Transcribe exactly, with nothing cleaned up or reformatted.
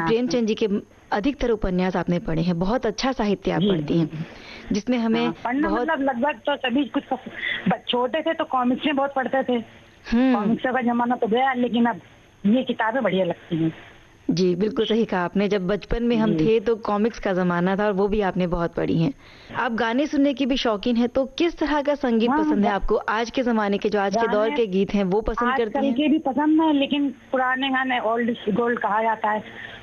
हाँ, प्रेमचंद जी के अधिकतर उपन्यास आपने पढ़े हैं, बहुत अच्छा साहित्य आप जी, पढ़ती हैं, जी। जिसमें हमें हाँ, पढ़ना बहुत मतलब लगभग तो सभी कुछ ब- छोटे थे तो कॉमिक्स में बहुत पढ़ते थे। हम्म कॉमिक्स का जमाना तो गया, लेकिन अब ये किताबें बढ़िया लगती हैं। जी, बिल्कुल सही कहा आपने। जब बचपन में हम जी। थे तो कॉमिक्स का ज़माना था और वो भी आपने बहुत पढ़ी हैं। आप गाने सुनने की भी शौकीन हैं, तो किस तरह का संगीत हाँ, पसंद है गा, आपको? आज के ज़माने के जो आज के दौर गाने के गीत हैं, वो पसंद करती आजकल हैं? के भी पसंद है, लेकिन पुराने गाने ओल्ड इज गोल्ड कहा जाता है।